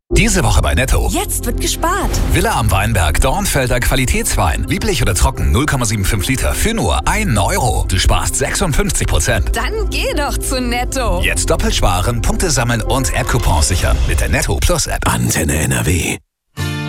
Diese Woche bei Netto. Jetzt wird gespart. Villa am Weinberg, Dornfelder Qualitätswein. Lieblich oder trocken, 0,75 Liter für nur 1 Euro. Du sparst 56%. Dann geh doch zu Netto. Jetzt doppelt sparen, Punkte sammeln und App-Coupons sichern mit der Netto Plus App. Antenne NRW.